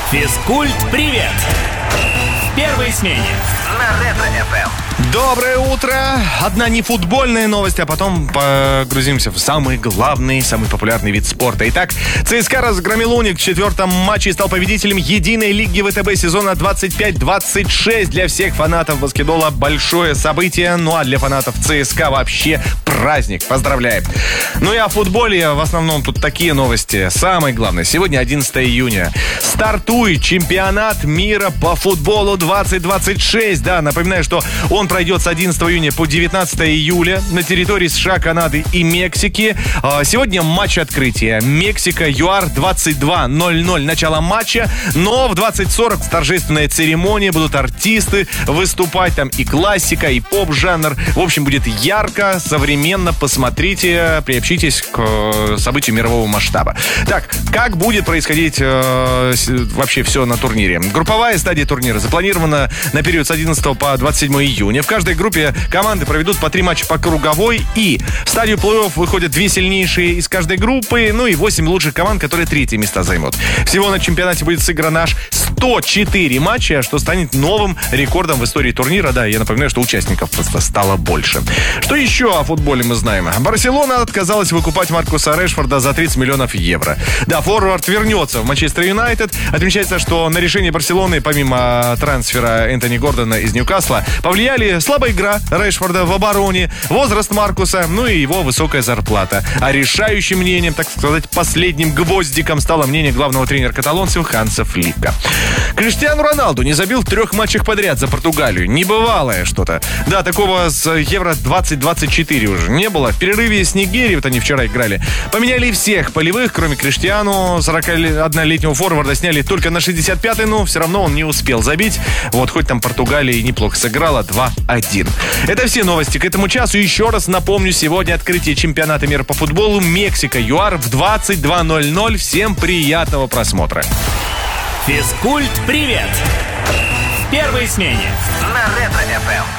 Физкульт-привет! В первой смене на Ретро-ФМ. Доброе утро! Одна не футбольная новость, а потом погрузимся в самый главный, самый популярный вид спорта. Итак, ЦСКА разгромил «Уник» в четвертом матче и стал победителем единой лиги ВТБ сезона 25-26. Для всех фанатов баскетбола большое событие, ну а для фанатов ЦСКА вообще праздник. Поздравляем! Ну и о футболе в основном тут такие новости. Самое главное, сегодня 11 июня. Стартует чемпионат мира по футболу 2026. Да, напоминаю, что он пройдет с 11 июня по 19 июля на территории США, Канады и Мексики. Сегодня матч открытия. Мексика, ЮАР, 22:00 начало матча. Но в 20:40 торжественная церемония. Будут артисты выступать. Там и классика, и поп-жанр. В общем, будет ярко, современно. Посмотрите, приобщитесь к событию мирового масштаба. Так, как будет происходить вообще все на турнире? Групповая стадия турнира запланирована на период с 11 по 27 июня. В каждой группе команды проведут по 3 матча по круговой. И в стадию плей-офф выходят 2 сильнейшие из каждой группы. Ну и 8 лучших команд, которые 3-е места займут. Всего на чемпионате будет сыграно аж 104 матча, что станет новым рекордом в истории турнира. Да, я напоминаю, что участников просто стало больше. Что еще о футболе мы знаем? Барселона отказалась выкупать Маркуса Решфорда за 30 миллионов евро. Да, форвард вернется в Манчестер Юнайтед. Отмечается, что на решение Барселоны, помимо трансфера Энтони Гордона из Ньюкасла, повлияли слабая игра Решфорда в обороне, возраст Маркуса, ну и его высокая зарплата. А решающим мнением, так сказать, последним гвоздиком стало мнение главного тренера каталонцев Ханса Флика. Криштиану Роналду не забил в 3 матчах подряд за Португалию. Небывалое что-то. Да, такого с Евро 2024 уже не было. В перерыве с Нигерией, вот они вчера играли, поменяли всех полевых, кроме Криштиану. 41-летнего форварда сняли только на 65-й, но все равно он не успел забить. Вот, хоть там Португалия и неплохо сыграла, 2-1. Это все новости к этому часу. Еще раз напомню, сегодня открытие чемпионата мира по футболу. Мексика, ЮАР в 22:00. Всем приятного просмотра. Физкульт-привет! В первой смене на Ретро-ФМ.